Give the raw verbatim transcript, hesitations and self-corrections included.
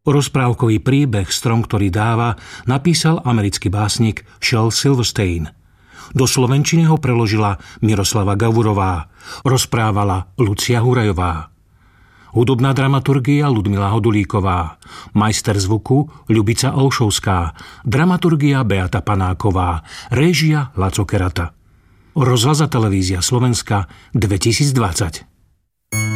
Rozprávkový príbeh Strom, ktorý dáva, napísal americký básnik Shel Silverstein. Do slovenčiny ho preložila Miroslava Gavurová, rozprávala Lucia Hurajová. Hudobná dramaturgia Ludmila Hodulíková, majster zvuku Ľubica Olšovská, dramaturgia Beata Panáková, réžia Laco Kerata. Rozhlas a televízia Slovenska dvetisícdvadsať.